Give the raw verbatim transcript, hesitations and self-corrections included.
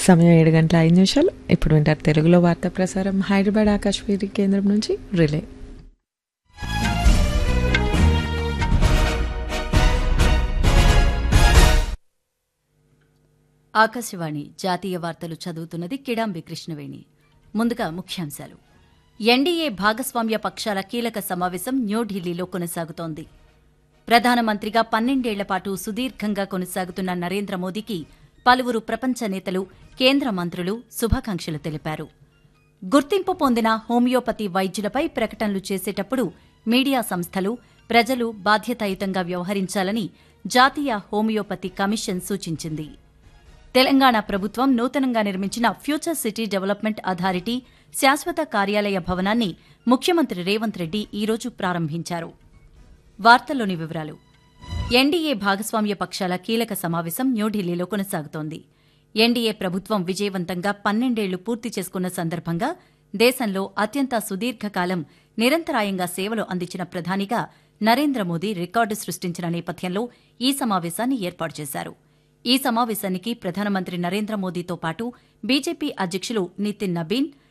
సమయం ఏడు గంటల ఐదు నిమిషాలు. ఇప్పుడు వింటారు తెలుగులో వార్తా ప్రసారం హైదరాబాద్ ఆకాశవాణి కేంద్రం నుంచి రిలే. ఆకాశవాణి జాతీయ వార్తలు చదువుతున్నది కిడాంబి కృష్ణవేణి. ముందుగా ముఖ్యాంశాలు. ఎన్డీఏ భాగస్వామ్య పక్షాల కీలక సమావేశం న్యూఢిల్లీలో కొనసాగుతోంది. ప్రధానమంత్రిగా పన్నెండేళ్ల పాటు సుదీర్ఘంగా కొనసాగుతున్న నరేంద్ర మోదీకి పలువురు ప్రపంచ నేతలు, కేంద్ర మంత్రులు శుభాకాంక్షలు తెలిపారు. గుర్తింపు పొందిన హోమియోపతి వైద్యులపై ప్రకటనలు చేసేటప్పుడు మీడియా సంస్థలు, ప్రజలు బాధ్యతాయుతంగా వ్యవహరించాలని జాతీయ హోమియోపతి కమిషన్ సూచించింది. తెలంగాణ ప్రభుత్వం నూతనంగా నిర్మించిన ఫ్యూచర్ సిటీ డెవలప్మెంట్ అథారిటీ శాశ్వత కార్యాలయ భవనాన్ని ముఖ్యమంత్రి రేవంత్ రెడ్డి ఈరోజు ప్రారంభించారు. వార్తల్లోని వివరాలు. ఎన్డీఏ భాగస్వామ్య పక్షాల కీలక సమావేశం న్యూఢిల్లీలో కొనసాగుతోంది. ఎన్డీఏ ప్రభుత్వం విజయవంతంగా పన్నెండేళ్లు పూర్తి చేసుకున్న సందర్భంగా దేశంలో అత్యంత సుదీర్ఘకాలం నిరంతరాయంగా సేవలు అందించిన ప్రధానిగా నరేంద్ర మోదీ రికార్డు సృష్టించిన నేపథ్యంలో ఈ సమావేశాన్ని ఏర్పాటు చేశారు. ఈ సమావేశానికి ప్రధానమంత్రి నరేంద్ర మోదీతో పాటు బీజేపీ అధ్యక్షులు నితిన్ నబీన్,